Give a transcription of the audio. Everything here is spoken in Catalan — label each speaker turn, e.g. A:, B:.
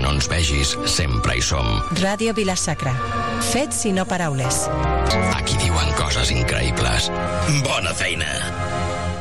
A: no ens vegis, sempre hi som.
B: Ràdio Vila-sacra. Fets i no paraules.
A: Aquí diuen coses increïbles. Bona feina!